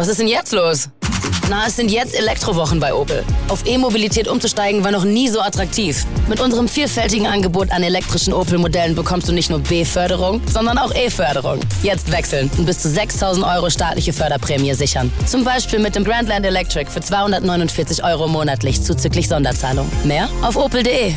Was ist denn jetzt los? Na, es sind jetzt Elektrowochen bei Opel. Auf E-Mobilität umzusteigen war noch nie so attraktiv. Mit unserem vielfältigen Angebot an elektrischen Opel-Modellen bekommst du nicht nur B-Förderung, sondern auch E-Förderung. Jetzt wechseln und bis zu 6.000 € staatliche Förderprämie sichern. Zum Beispiel mit dem Grandland Electric für 249 € monatlich zuzüglich Sonderzahlung. Mehr auf opel.de.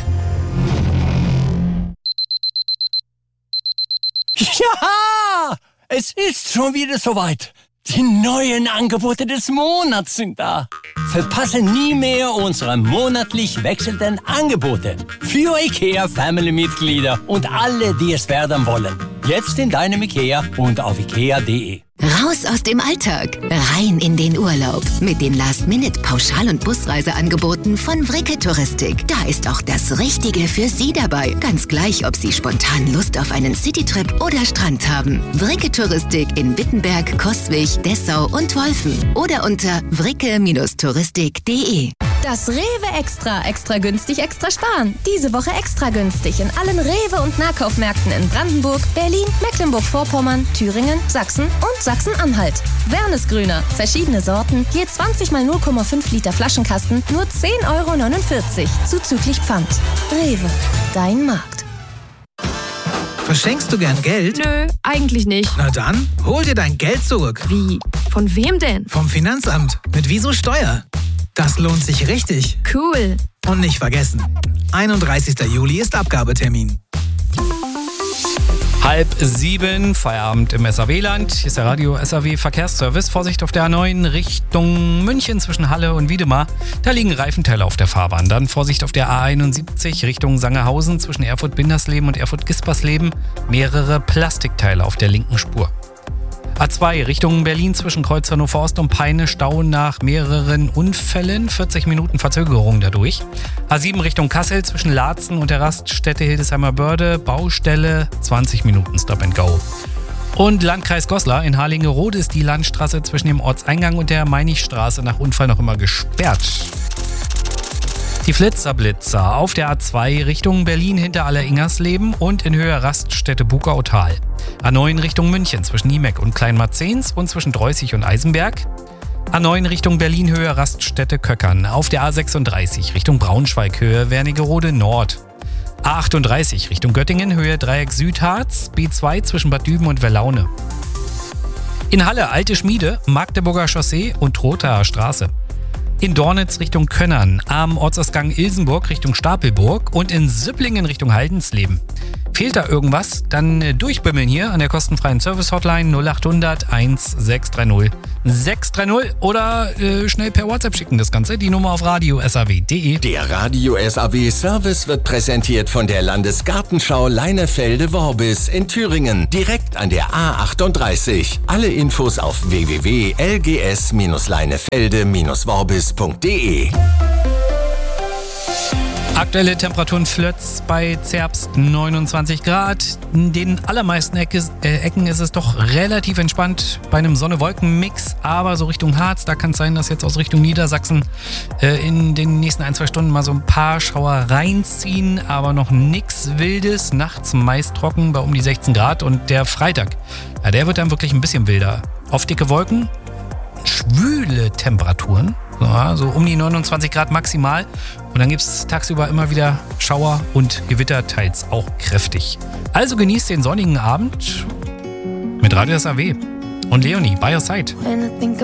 Ja, es ist schon wieder soweit. Die neuen Angebote des Monats sind da. Verpasse nie mehr unsere monatlich wechselnden Angebote. Für IKEA-Family-Mitglieder und alle, die es werden wollen. Jetzt in deinem IKEA und auf ikea.de. Raus aus dem Alltag, rein in den Urlaub. Mit den Last-Minute-Pauschal- und Busreiseangeboten von Vricke Touristik. Da ist auch das Richtige für Sie dabei. Ganz gleich, ob Sie spontan Lust auf einen Citytrip oder Strand haben. Vricke Touristik in Wittenberg, Coswig, Dessau und Wolfen. Oder unter vricke-touristik.de. Das Rewe Extra günstig, extra sparen. Diese Woche extra günstig in allen Rewe- und Nahkaufmärkten in Brandenburg, Berlin, Mecklenburg-Vorpommern, Thüringen, Sachsen und Sachsen-Anhalt. Wernesgrüner, verschiedene Sorten, je 20 mal 0,5 Liter Flaschenkasten, nur 10,49 € zuzüglich Pfand. Rewe, dein Markt. Verschenkst du gern Geld? Nö, eigentlich nicht. Na dann, hol dir dein Geld zurück. Wie? Von wem denn? Vom Finanzamt. Mit Wieso Steuer. Das lohnt sich richtig. Cool. Und nicht vergessen, 31. Juli ist Abgabetermin. 6:30, Feierabend im SAW-Land. Hier ist der Radio SAW Verkehrsservice. Vorsicht auf der A9 Richtung München zwischen Halle und Wiedemar. Da liegen Reifenteile auf der Fahrbahn. Dann Vorsicht auf der A71 Richtung Sangerhausen zwischen Erfurt-Bindersleben und Erfurt-Gispersleben. Mehrere Plastikteile auf der linken Spur. A2 Richtung Berlin zwischen Kreuz Hannover Ost und Peine, Stau nach mehreren Unfällen, 40 Minuten Verzögerung dadurch. A7 Richtung Kassel zwischen Laatzen und der Raststätte Hildesheimer Börde, Baustelle, 20 Minuten Stop and Go. Und Landkreis Goslar in Harlingerode ist die Landstraße zwischen dem Ortseingang und der Meinigstraße nach Unfall noch immer gesperrt. Die Flitzerblitzer auf der A2 Richtung Berlin hinter Alleringersleben und in Höhe Raststätte Bukautal. A9 Richtung München zwischen Niemeck und Kleinmarzens und zwischen Dreußig und Eisenberg. A9 Richtung Berlin Höhe Raststätte Köckern. Auf der A36 Richtung Braunschweig Höhe Wernigerode Nord. A38 Richtung Göttingen Höhe Dreieck Südharz. B2 zwischen Bad Düben und Wellaune. In Halle Alte Schmiede, Magdeburger Chaussee und Trothaer Straße. In Dornitz Richtung Könnern, am Ortsausgang Ilsenburg Richtung Stapelburg und in Süpplingen Richtung Haldensleben. Fehlt da irgendwas? Dann durchbimmeln hier an der kostenfreien Service-Hotline 0800 1630 630 oder schnell per WhatsApp schicken das Ganze. Die Nummer auf radio.saw.de. Der Radio SAW Service wird präsentiert von der Landesgartenschau Leinefelde-Worbis in Thüringen, direkt an der A38. Alle Infos auf www.lgs-leinefelde-worbis.de. Aktuelle Temperaturen Flötz bei Zerbst 29 Grad. In den allermeisten Ecken ist es doch relativ entspannt bei einem Sonne-Wolken-Mix. Aber so Richtung Harz, da kann es sein, dass jetzt aus Richtung Niedersachsen in den nächsten 1-2 Stunden mal so ein paar Schauer reinziehen. Aber noch nichts Wildes. Nachts meist trocken bei um die 16 Grad. Und der Freitag, ja, der wird dann wirklich ein bisschen wilder. Auf dicke Wolken, schwüle Temperaturen. So um die 29 Grad maximal. Und dann gibt es tagsüber immer wieder Schauer und Gewitter, teils auch kräftig. Also genießt den sonnigen Abend mit Radio SAW. Und Leonie, by your side. When I think